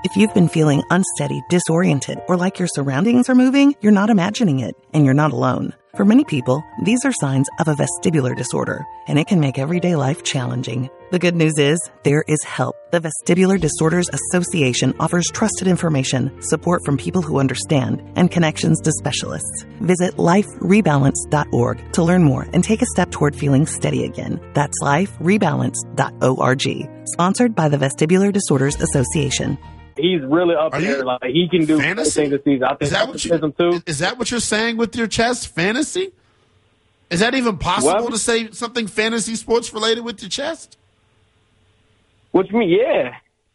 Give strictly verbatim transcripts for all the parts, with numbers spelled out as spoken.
If you've been feeling unsteady, disoriented, or like your surroundings are moving, you're not imagining it, and you're not alone. For many people, these are signs of a vestibular disorder, and it can make everyday life challenging. The good news is, there is help. The Vestibular Disorders Association offers trusted information, support from people who understand, and connections to specialists. Visit life rebalance dot org to learn more and take a step toward feeling steady again. That's life rebalance dot org. Sponsored by the Vestibular Disorders Association. He's really up Are there. you- Like he can do Fantasy? anything this season. I think Is that what you, too. is that what you're saying with your chest? Fantasy? Is that even possible Well, to say something fantasy sports related with your chest? What you mean? Yeah.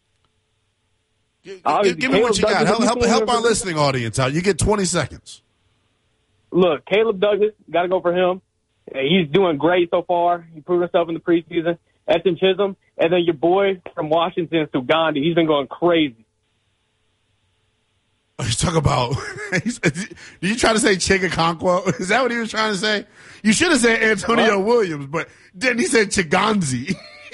G- g- Obviously, give me what Caleb you got. Douglas, Help, have you help, seen help him our ever- listening audience out. You get twenty seconds. Look, Caleb Douglas, got to go for him. Uh, He's doing great so far. He proved himself in the preseason. Ethan Chisholm, and then your boy from Washington, Sugandhi. He's been going crazy. You talk about. Did you try to say Chigakonkwo? Is that what he was trying to say? You should have said Antonio What? Williams, but then he said Chiganzi.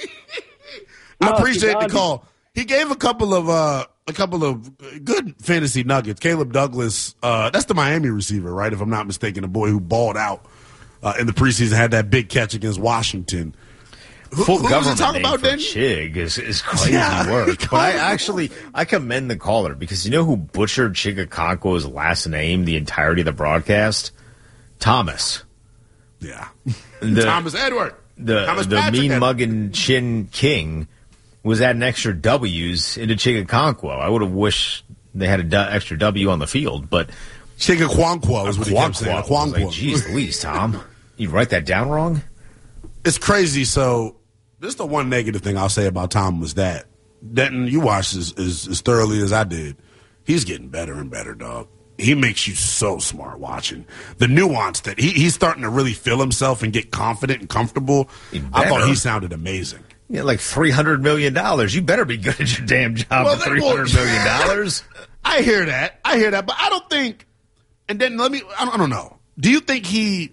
I No, appreciate the Chiganzi. call. He gave a couple of uh, a couple of good fantasy nuggets. Caleb Douglas, uh, that's the Miami receiver, right? If I'm not mistaken, the boy who balled out uh, in the preseason, had that big catch against Washington. Who, Full who was government he talking name about, for Danny? Chig is, is crazy Yeah, work. he But called I him- actually I commend the caller because you know who butchered Chigakonkwo's last name the entirety of the broadcast? Thomas. Yeah, The, Thomas Edward. The, Thomas the Patrick mean Edward. mugging Chin King was adding extra W's into Chigakonkwo. I would have wished they had an du- extra W on the field, but Chigakonkwo is what he kept saying. Quanqua. I was like, Quanqua. geez Louise, Tom. You write that down wrong? It's crazy. So this is the one negative thing I'll say about Tom was that Denton, you watched as, as, as thoroughly as I did. He's getting better and better, dog. He makes you so smart watching. The nuance that he, he's starting to really feel himself and get confident and comfortable. He I thought better. he sounded amazing. Yeah, like three hundred million dollars. You better be good at your damn job Well, for then- three hundred million dollars. I hear that. I hear that. But I don't think, and then let me, I don't, I don't know. Do you think he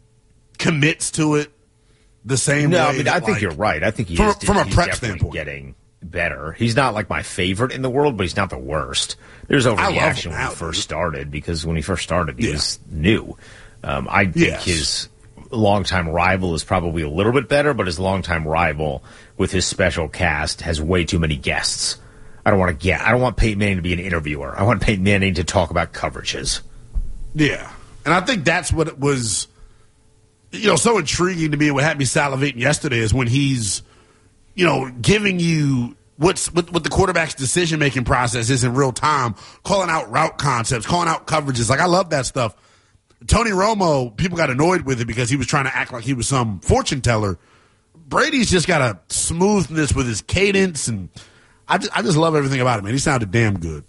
commits to it the same No, way? I mean, that, I think like- you're right. I think he from a- is, from a he's prep definitely standpoint. getting better. He's not like my favorite in the world, but he's not the worst. There's love overreaction him when now, he first dude. started because when he first started, he Yeah. was new. Um, I think Yes. his longtime rival is probably a little bit better, but his longtime rival with his special cast has way too many guests. I don't want to get. I don't want Peyton Manning to be an interviewer. I want Peyton Manning to talk about coverages. Yeah. And I think that's what it was, you know, so intriguing to me. What had me salivating yesterday is when he's, you know, giving you what's what, what the quarterback's decision making process is in real time, calling out route concepts, calling out coverages. Like, I love that stuff. Tony Romo, people got annoyed with it because he was trying to act like he was some fortune teller. Brady's just got a smoothness with his cadence, and I just, I just love everything about it, man. He sounded damn good.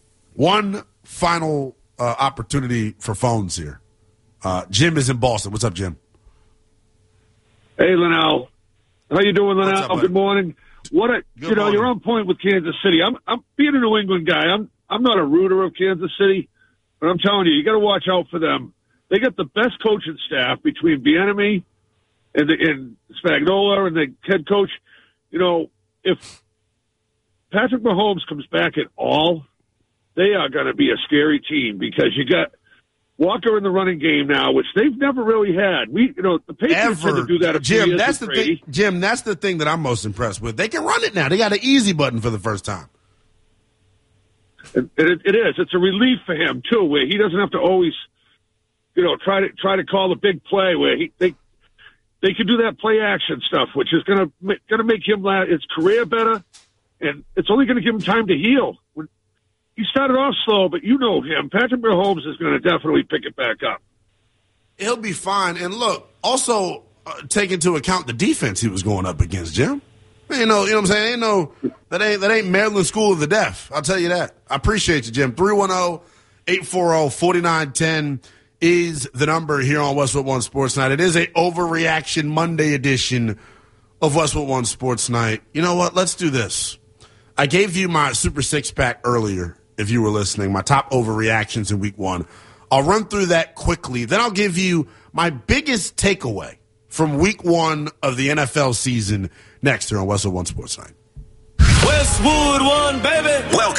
One final uh, opportunity for phones here. Uh, Jim is in Boston. What's up, Jim? Hey, Linnell. How you doing, What's Linnell? up, bud? Good morning. What a, Good you know, morning. you're on point with Kansas City. I'm, I'm being a New England guy. I'm, I'm not a rooter of Kansas City, but I'm telling you, you got to watch out for them. They got the best coaching staff between Bieniemy and the, and Spagnuolo and the head coach. You know, if Patrick Mahomes comes back at all, they are going to be a scary team because you got Walker in the running game now, which they've never really had. We, you know, the Patriots had Ever. to do that a few Jim, years that's the with Brady. thing. Jim, that's the thing that I'm most impressed with. They can run it now. They got an easy button for the first time. And it, it is. It's a relief for him too, where he doesn't have to always, you know, try to try to call the big play. Where he they they can do that play action stuff, which is gonna ma- gonna make him la- his career better, and it's only gonna give him time to heal. When, he started off slow, but you know him. Patrick Mahomes is going to definitely pick it back up. He'll be fine. And look, also uh, take into account the defense he was going up against, Jim. Ain't no, you know what I'm saying? Ain't no, that ain't that ain't Maryland School of the Deaf. I'll tell you that. I appreciate you, Jim. three one zero, eight four zero, four nine one zero is the number here on Westwood One Sports Night. It is a overreaction Monday edition of Westwood One Sports Night. You know what? Let's do this. I gave you my Super Six Pack earlier, if you were listening, my top overreactions in week one. I'll run through that quickly. Then I'll give you my biggest takeaway from week one of the N F L season next here on Westwood One Sports Night. Westwood One, baby. Welcome.